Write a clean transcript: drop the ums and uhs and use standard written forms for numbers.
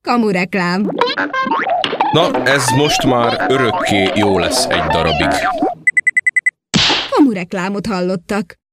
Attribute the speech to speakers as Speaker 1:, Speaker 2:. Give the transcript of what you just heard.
Speaker 1: Kamureklám.
Speaker 2: Na, ez most már örökké jó lesz egy darabig.
Speaker 1: Kamureklámot hallottak.